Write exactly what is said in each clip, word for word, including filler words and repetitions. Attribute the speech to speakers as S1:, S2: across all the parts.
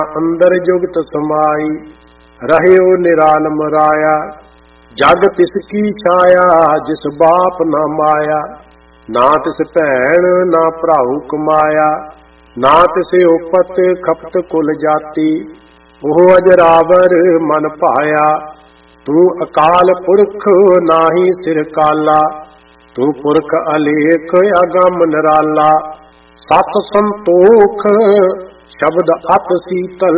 S1: अंदर जुगत समाई, रहयो निरालम राया। जग तिसकी छाया, जिस बाप ना माया। ना तिस भैन ना भराऊ कमाया, ना तिसे उपत खपत कुल जाती। ओह अजरावर मन भाया, तू अकाल पुरख नाही सिर काला। तू पुरख अलेख अगम निराला। सत संतोख शब्द अत सीतल,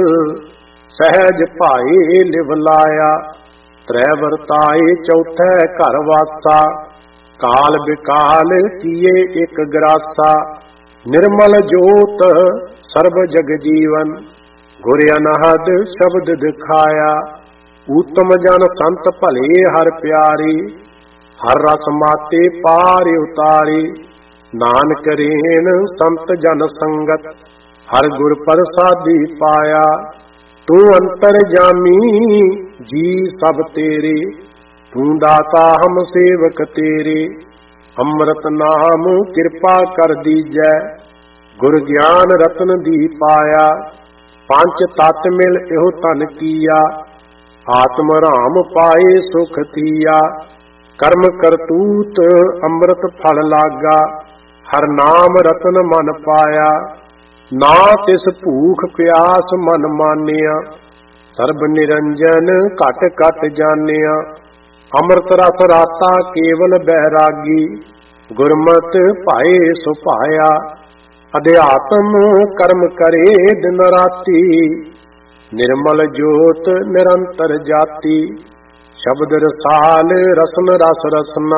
S1: सहज भाए लिव लाया। त्रै वरताए चौथे घर वासा, काल बिकाल किए एक ग्रासा। निर्मल जोत सर्व जग जीवन, गुर अनहद शब्द दिखाया। उत्तम जन संत भले हर प्यारी, हर रस माते पार उतारी। नानक रेण संत जन संगत, हर गुर प्रसादी पाया। तू अंतर जामी जी सब तेरे, तू दाता हम सेवक तेरे। अमृत नाम कृपा कर दीजै, गुर ज्ञान रतन दी पाया। पंच तत मिल एहो तन कीया, आत्म राम पाए सुख थिया। कर्म करतूत अमृत फल लागा, हर नाम रतन मन पाया। ना तिस भूख प्यास मन मानिया, सर्ब निरंजन घट घट जानिया। अमृत रस राता केवल बैरागी, गुरमत पाए सुभाया। अध्यात्म कर्म करे दिन राती, निर्मल जोत निरंतर जाती। शब्द रसाल रसन रस रसना,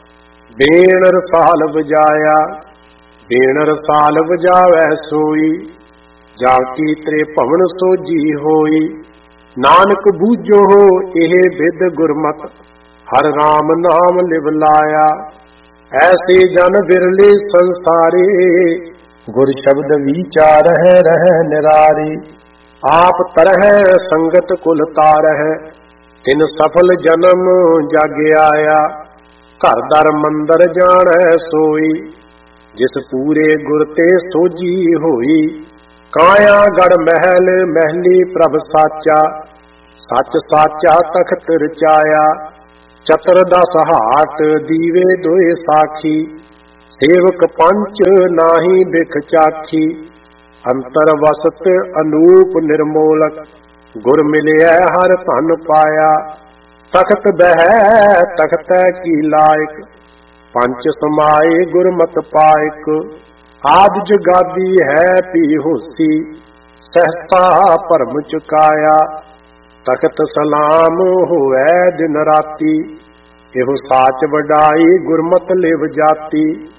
S1: बेण रसाल बजाया। बेण रसाल बजावै सोई, जाकी त्रे भवन सोजी होई। नानक बूझो हो एह बिद गुरमत, हर राम नाम लिव लाया। ऐसे जन बिरले संसारे, गुर शब्द विचार है रह निरारी। आप तरह संगत कुल तारह, तिन सफल जन्म जग आया। घर दर मंदर जान सोई, जिस पूरे गुर ते सोजी होई। काया गढ़ महल महली प्रभ साचा, सच साचा तखत रचाया। चतर दस हाट दीवे दोए साखी, सेवक पंच नाही बिख चाखी। अंतर वसत अनूप निर्मोलक, गुर मिलिया हर धन पाया। तखत बह तखत की लायक, पंच समाए गुरमत पायक। आद जगादी है पी होसी, सहसा भरम चुकाया। तखत सलाम होवै दिन राती, एहो साच वडाई गुरमत लिव जाती।